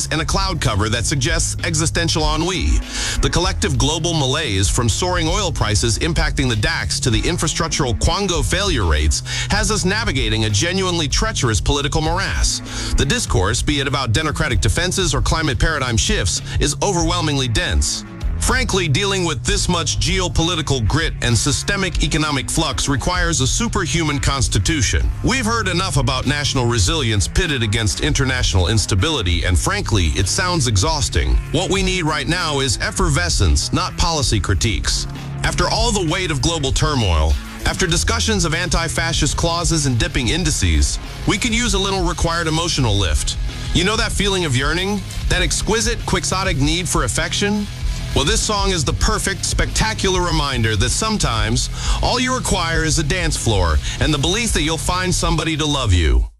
and a cloud cover that suggests existential ennui. The collective global malaise, from soaring oil prices impacting the DAX to the infrastructural Quango failure rates, has us navigating a genuinely treacherous political morass. The discourse, be it about democratic defenses or climate paradigm shifts, is overwhelmingly dense. Frankly, dealing with this much geopolitical grit and systemic economic flux requires a superhuman constitution. We've heard enough about national resilience pitted against international instability, and frankly, it sounds exhausting. What we need right now is effervescence, not policy critiques. After all the weight of global turmoil, after discussions of anti-fascist clauses and dipping indices, we could use a little required emotional lift. You know that feeling of yearning? That exquisite, quixotic need for affection? Well, this song is the perfect, spectacular reminder that sometimes all you require is a dance floor and the belief that you'll find somebody to love you.